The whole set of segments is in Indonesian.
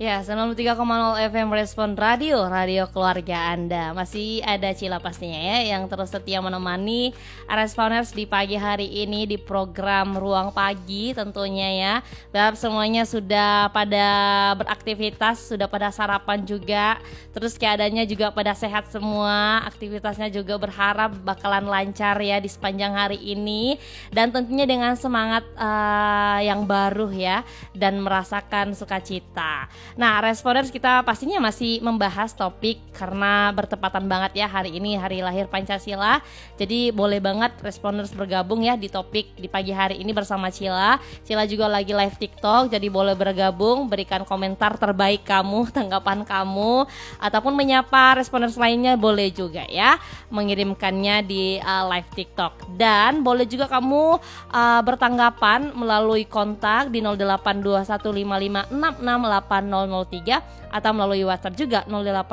Ya, 93,0 FM Respon Radio, radio keluarga Anda. Masih ada Cila pastinya ya, yang terus setia menemani Responers di pagi hari ini di program Ruang Pagi tentunya ya. Berharap semuanya sudah pada beraktivitas, sudah pada sarapan juga. Terus keadaannya juga pada sehat semua, aktivitasnya juga berharap bakalan lancar ya di sepanjang hari ini. Dan tentunya dengan semangat yang baru ya, dan merasakan sukacita. Nah, Responers kita pastinya masih membahas topik karena bertepatan banget ya hari ini hari lahir Pancasila. Jadi boleh banget Responers bergabung ya di topik di pagi hari ini bersama Cila. Cila juga lagi live TikTok, jadi boleh bergabung, berikan komentar terbaik kamu, tanggapan kamu, ataupun menyapa Responers lainnya boleh juga ya, mengirimkannya di live TikTok. Dan boleh juga kamu bertanggapan melalui kontak di 082155668003 atau melalui WhatsApp juga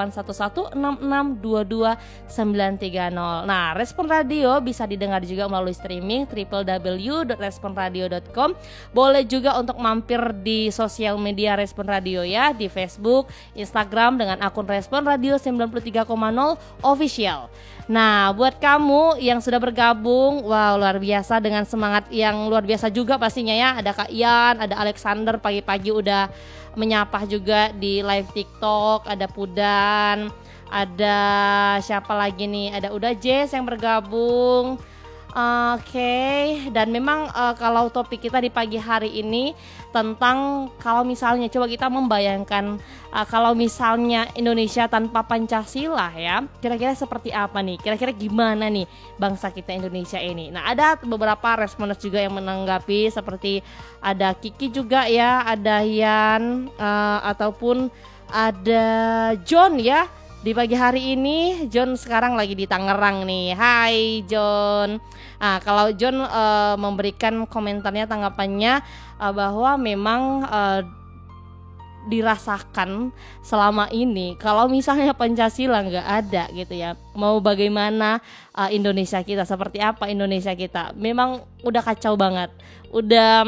0811662230. Nah, Respon Radio bisa didengar juga melalui streaming www.responradio.com. Boleh juga untuk mampir di sosial media Respon Radio ya, di Facebook, Instagram dengan akun Respon Radio 93,0 official. Nah, buat kamu yang sudah bergabung, wow luar biasa dengan semangat yang luar biasa juga pastinya ya. Ada Kak Ian, ada Alexander pagi-pagi udah menyapa juga di live TikTok, ada Pudan, ada siapa lagi nih? Ada Uda Jess yang bergabung. Oke. Dan memang kalau topik kita di pagi hari ini tentang kalau misalnya coba kita membayangkan kalau misalnya Indonesia tanpa Pancasila ya, kira-kira seperti apa nih? Kira-kira gimana nih bangsa kita Indonesia ini? Nah, ada beberapa responers juga yang menanggapi, seperti ada Kiki juga ya, ada Yan ataupun ada John ya. Di pagi hari ini John sekarang lagi di Tangerang nih. Hai John. Nah, kalau John memberikan komentarnya, tanggapannya bahwa memang dirasakan selama ini kalau misalnya Pancasila nggak ada gitu ya, mau bagaimana Indonesia kita, seperti apa Indonesia kita, memang udah kacau banget. Udah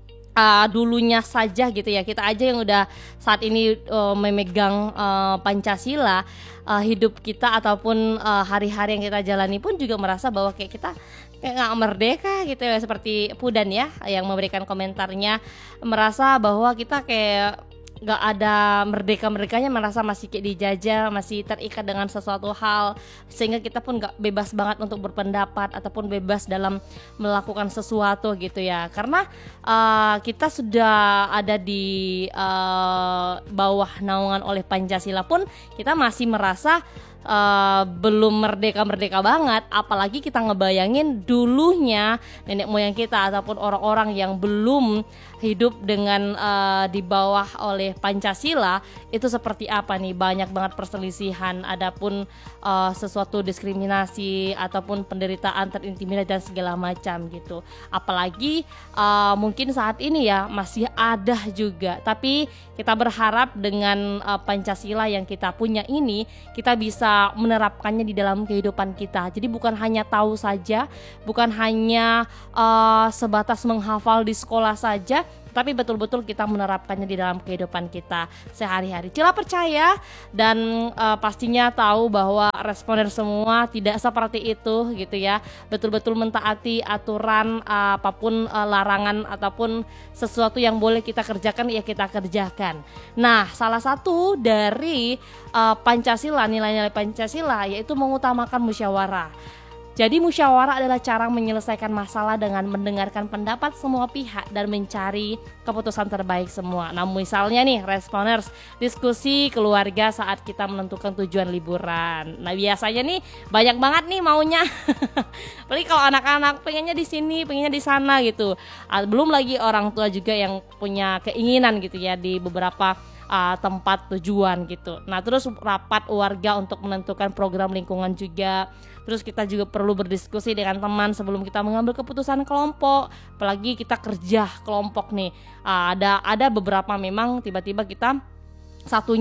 dulunya saja gitu ya, kita aja yang udah saat ini memegang Pancasila, hidup kita ataupun hari-hari yang kita jalani pun juga merasa bahwa kayak kita kayak nggak merdeka gitu ya, seperti Pudan ya yang memberikan komentarnya, merasa bahwa kita kayak nggak ada merdeka-merdekanya, merasa masih kayak dijajah, masih terikat dengan sesuatu hal, sehingga kita pun nggak bebas banget untuk berpendapat ataupun bebas dalam melakukan sesuatu gitu ya, karena kita sudah ada di bawah naungan oleh Pancasila pun kita masih merasa belum merdeka banget. Apalagi kita ngebayangin dulunya nenek moyang kita ataupun orang-orang yang belum hidup dengan di bawah oleh Pancasila itu seperti apa nih. Banyak banget perselisihan, adapun sesuatu diskriminasi ataupun penderitaan, terintimidasi dan segala macam gitu. Apalagi mungkin saat ini ya masih ada juga, tapi kita berharap dengan Pancasila yang kita punya ini, kita bisa menerapkannya di dalam kehidupan kita. Jadi bukan hanya tahu saja, bukan hanya sebatas menghafal di sekolah saja, tapi betul-betul kita menerapkannya di dalam kehidupan kita sehari-hari. Cila percaya dan pastinya tahu bahwa responden semua tidak seperti itu gitu ya. Betul-betul mentaati aturan, apapun larangan ataupun sesuatu yang boleh kita kerjakan ya kita kerjakan. Nah, salah satu dari Pancasila, nilai-nilai Pancasila yaitu mengutamakan musyawarah. Jadi musyawarah adalah cara menyelesaikan masalah dengan mendengarkan pendapat semua pihak dan mencari keputusan terbaik semua. Nah, misalnya nih Responers, diskusi keluarga saat kita menentukan tujuan liburan. Nah, biasanya nih banyak banget nih maunya. Apalagi kalau anak-anak pengennya di sini, pengennya di sana gitu. Belum lagi orang tua juga yang punya keinginan gitu ya di beberapa tempat tujuan gitu. Nah, terus rapat warga untuk menentukan program lingkungan juga. Terus kita juga perlu berdiskusi dengan teman sebelum kita mengambil keputusan kelompok. Apalagi kita kerja kelompok nih. Ada beberapa memang tiba-tiba kita satunya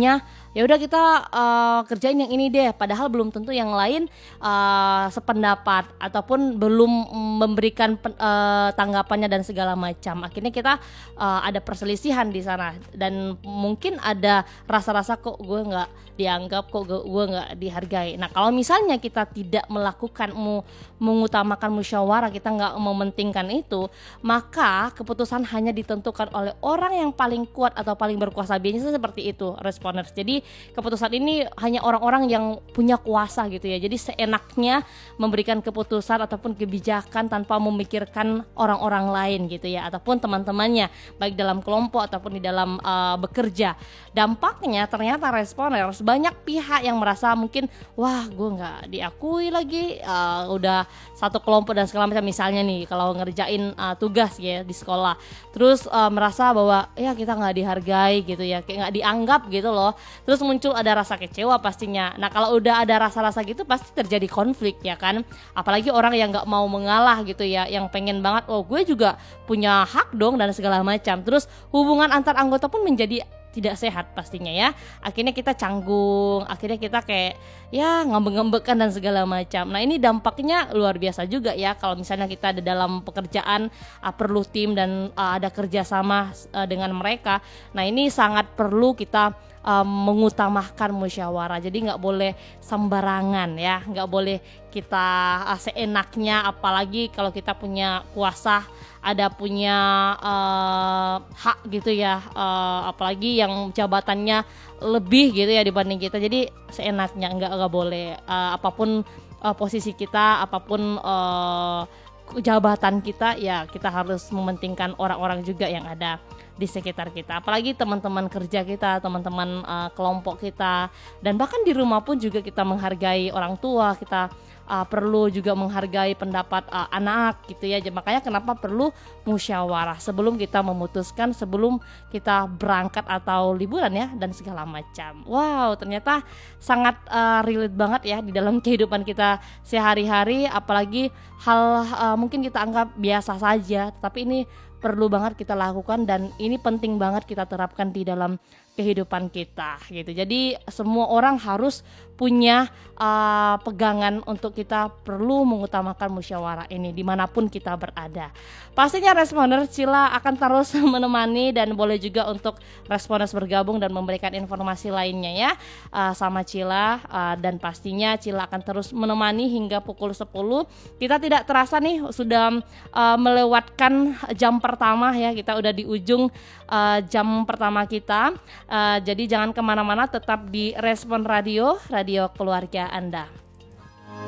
ya udah kita kerjain yang ini deh, padahal belum tentu yang lain sependapat ataupun belum memberikan tanggapannya dan segala macam. Akhirnya kita ada perselisihan di sana dan mungkin ada rasa-rasa kok gue nggak dianggap, kok gue nggak dihargai. Nah kalau misalnya kita tidak melakukan mengutamakan musyawarah, kita nggak mementingkan itu, maka keputusan hanya ditentukan oleh orang yang paling kuat atau paling berkuasa. Biasanya seperti itu responers. Jadi keputusan ini hanya orang-orang yang punya kuasa gitu ya. Jadi seenaknya memberikan keputusan ataupun kebijakan tanpa memikirkan orang-orang lain gitu ya, ataupun teman-temannya, baik dalam kelompok ataupun di dalam bekerja. Dampaknya ternyata responers, banyak pihak yang merasa mungkin wah gue nggak diakui lagi, udah satu kelompok dan segala macam. Misalnya nih kalau ngerjain tugas ya di sekolah, terus merasa bahwa ya kita nggak dihargai gitu ya, kayak nggak dianggap gitu loh. Terus muncul ada rasa kecewa pastinya. Nah kalau udah ada rasa-rasa gitu pasti terjadi konflik ya kan, apalagi orang yang nggak mau mengalah gitu ya, yang pengen banget oh gue juga punya hak dong dan segala macam. Terus hubungan antar anggota pun menjadi tidak sehat pastinya ya. Akhirnya kita canggung, akhirnya kita kayak ya ngambek-ngambekan dan segala macam. Nah ini dampaknya luar biasa juga ya kalau misalnya kita ada dalam pekerjaan, perlu tim dan ada kerjasama dengan mereka. Nah ini sangat perlu kita mengutamakan musyawarah. Jadi nggak boleh sembarangan ya, nggak boleh kita seenaknya, apalagi kalau kita punya kuasa, ada punya hak gitu ya, apalagi yang jabatannya lebih gitu ya dibanding kita. Jadi seenaknya nggak boleh, apapun posisi kita, apapun jabatan kita, ya kita harus mementingkan orang-orang juga yang ada di sekitar kita, apalagi teman-teman kerja kita, teman-teman kelompok kita, dan bahkan di rumah pun juga kita menghargai orang tua kita. Perlu juga menghargai pendapat anak gitu ya. Makanya kenapa perlu musyawarah sebelum kita memutuskan, sebelum kita berangkat atau liburan ya, dan segala macam. Wow, ternyata sangat relate banget ya di dalam kehidupan kita sehari-hari, apalagi hal mungkin kita anggap biasa saja, tapi ini perlu banget kita lakukan dan ini penting banget kita terapkan di dalam kehidupan kita gitu. Jadi semua orang harus punya pegangan untuk kita perlu mengutamakan musyawarah ini dimanapun kita berada. Pastinya Responders Cila akan terus menemani, dan boleh juga untuk Responders bergabung dan memberikan informasi lainnya ya sama Cila, dan pastinya Cila akan terus menemani hingga pukul 10. Kita tidak terasa nih sudah melewatkan jam pertama ya, kita udah di ujung jam pertama kita. Jadi jangan kemana-mana, tetap di Respon Radio, radio keluarga Anda.